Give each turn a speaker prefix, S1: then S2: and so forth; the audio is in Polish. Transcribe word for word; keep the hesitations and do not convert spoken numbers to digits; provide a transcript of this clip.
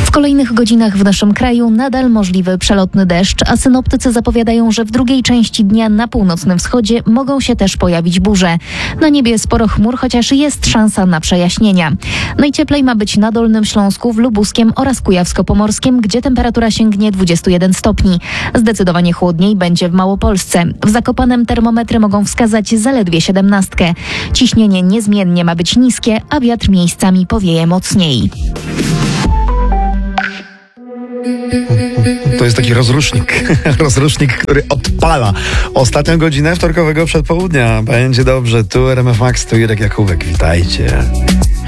S1: W kolejnych godzinach w naszym kraju nadal możliwy przelotny deszcz, a synoptycy zapowiadają, że w drugiej części dnia na północnym wschodzie mogą się też pojawić burze. Na niebie sporo chmur, chociaż jest szansa na przejaśnienia. Najcieplej ma być na Dolnym Śląsku, w Lubuskiem oraz Kujawsko-Pomorskiem, gdzie temperatura sięgnie dwadzieścia jeden stopni. Zdecydowanie chłodniej będzie w Małopolsce. W Zakopanem termometry mogą wskazać zaledwie siedemnastkę. Ciśnienie niezmiennie ma być niskie, a wiatr miejscami powieje mocniej.
S2: To jest taki rozrusznik, rozrusznik, który odpala ostatnią godzinę wtorkowego przedpołudnia. Będzie dobrze, tu R M F Max, tu Irek Jakubek, witajcie.